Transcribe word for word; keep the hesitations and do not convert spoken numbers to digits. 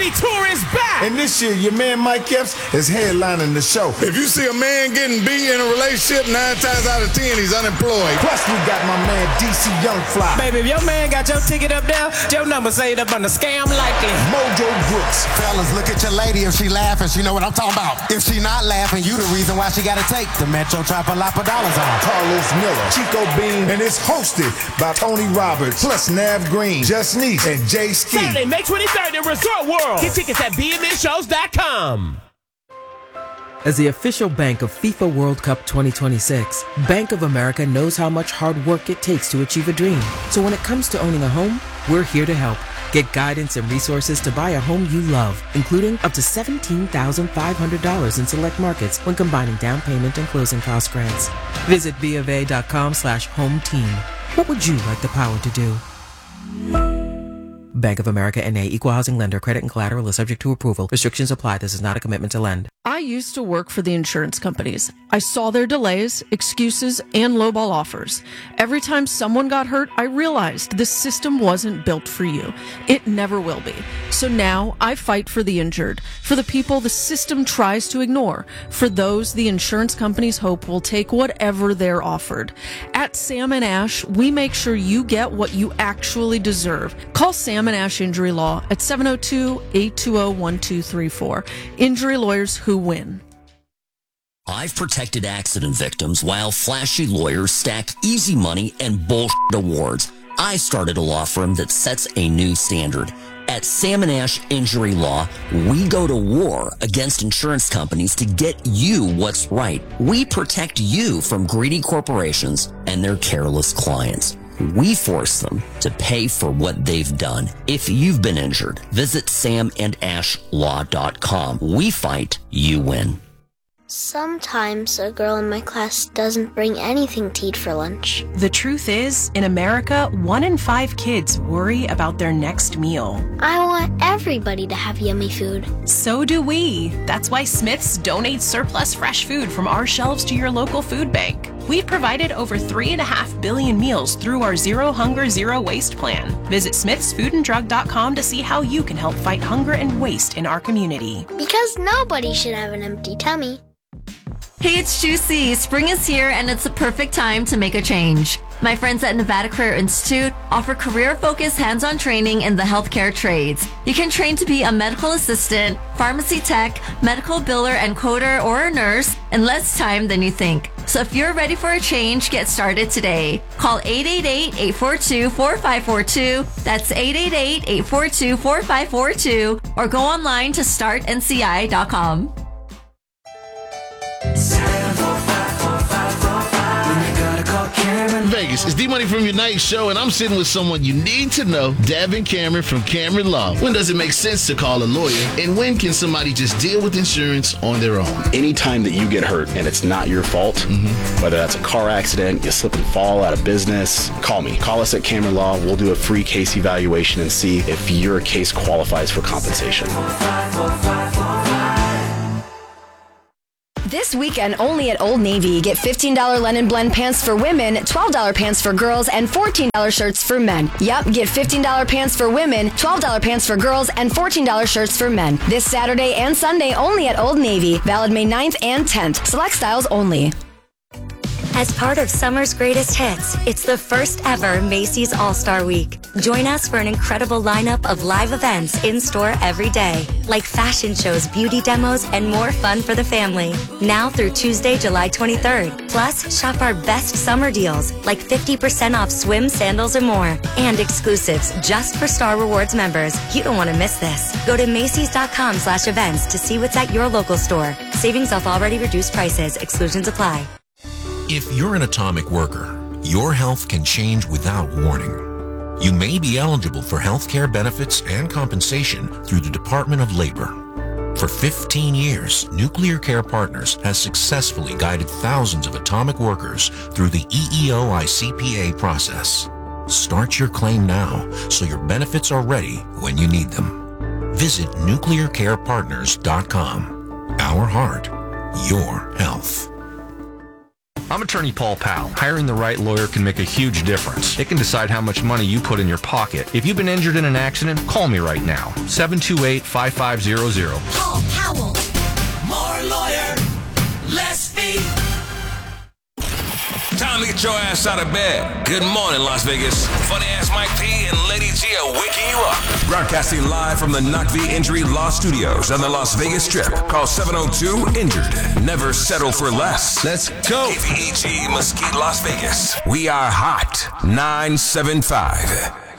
Tour is back! And this year, your man Mike Epps is headlining the show. If you see a man getting beat in a relationship, nine times out of ten, he's unemployed. Plus, we got my man D C Young Fly. Baby, if your man got your ticket up there, your number saved up on the scam likely. Mojo Brooks. Fellas, look at your lady. If she laughing, she know what I'm talking about. If she not laughing, you the reason why she gotta take the Metro Tropalapa dollars on. Carlos Miller, Chico Bean, and it's hosted by Tony Roberts, plus Nav Green, Just Neese, and Jay Ski. Saturday, May twenty-third in Resort World. Get tickets at b m n shows dot com. As the official bank of FIFA World Cup twenty twenty-six, Bank of America knows how much hard work it takes to achieve a dream. So when it comes to owning a home, we're here to help. Get guidance and resources to buy a home you love, including up to seventeen thousand five hundred dollars in select markets when combining down payment and closing cost grants. Visit bofa.com slash home team. What would you like the power to do? Bank of America N A, Equal Housing Lender. Credit and collateral is subject to approval. Restrictions apply. This is not a commitment to lend. I used to work for the insurance companies. I saw their delays, excuses, and lowball offers. Every time someone got hurt, I realized the system wasn't built for you. It never will be. So now I fight for the injured, for the people the system tries to ignore, for those the insurance companies hope will take whatever they're offered. At Sam and Ash, we make sure you get what you actually deserve. Call Sam and Ash Injury Law at seven oh two, eight two oh, one two three four. Injury lawyers who win. I've protected accident victims while flashy lawyers stack easy money and bullshit awards. I started a law firm that sets a new standard. At Sam and Ash Injury Law, we go to war against insurance companies to get you what's right. We protect you from greedy corporations and their careless clients. We force them to pay for what they've done. If you've been injured, visit sam and ash law dot com. We fight, you win. Sometimes a girl in my class doesn't bring anything to eat for lunch. The truth is, in America, one in five kids worry about their next meal. I want everybody to have yummy food. So do we. That's why Smith's donates surplus fresh food from our shelves to your local food bank. We've provided over three and a half billion meals through our Zero Hunger, Zero Waste plan. Visit smiths food and drug dot com to see how you can help fight hunger and waste in our community. Because nobody should have an empty tummy. Hey, it's Juicy. Spring is here and it's the perfect time to make a change. My friends at Nevada Career Institute offer career-focused hands-on training in the healthcare trades. You can train to be a medical assistant, pharmacy tech, medical biller and coder, or a nurse in less time than you think. So if you're ready for a change, get started today. Call eight eight eight, eight four two, four five four two. That's eight eight eight, eight four two, four five four two. Or go online to start n c i dot com. Vegas, it's D-Money from your night show, and I'm sitting with someone you need to know, Devin Cameron from Cameron Law. When does it make sense to call a lawyer, and when can somebody just deal with insurance on their own? Anytime that you get hurt and it's not your fault, mm-hmm. whether that's a car accident, you slip and fall out of business, call me. Call us at Cameron Law. We'll do a free case evaluation and see if your case qualifies for compensation. This weekend, only at Old Navy, get fifteen dollars Linen Blend pants for women, twelve dollars pants for girls, and fourteen dollars shirts for men. Yep, get fifteen dollars pants for women, twelve dollars pants for girls, and fourteen dollars shirts for men. This Saturday and Sunday only at Old Navy. Valid May ninth and tenth. Select styles only. As part of summer's greatest hits, it's the first ever Macy's All-Star Week. Join us for an incredible lineup of live events in-store every day, like fashion shows, beauty demos, and more fun for the family. Now through Tuesday, July twenty-third. Plus, shop our best summer deals, like fifty percent off swim, sandals, and more. And exclusives just for Star Rewards members. You don't want to miss this. Go to Macys.com slash events to see what's at your local store. Savings off already reduced prices. Exclusions apply. If you're an atomic worker, your health can change without warning. You may be eligible for health care benefits and compensation through the Department of Labor. For fifteen years, Nuclear Care Partners has successfully guided thousands of atomic workers through the E E O I C P A process. Start your claim now so your benefits are ready when you need them. Visit nuclear care partners dot com. Our heart, your health. I'm attorney Paul Powell. Hiring the right lawyer can make a huge difference. It can decide how much money you put in your pocket. If you've been injured in an accident, call me right now. seven two eight, five five zero zero. Paul Powell. More lawyer, less fee. Time to get your ass out of bed. Good morning, Las Vegas. Funny ass Mike P and Lady G are waking you up. Broadcasting live from the Knock V Injury Law Studios on the Las Vegas Strip. Call seven oh two injured. Never settle for less. Let's go. K V E G Mesquite, Las Vegas. We are hot. nine seven five.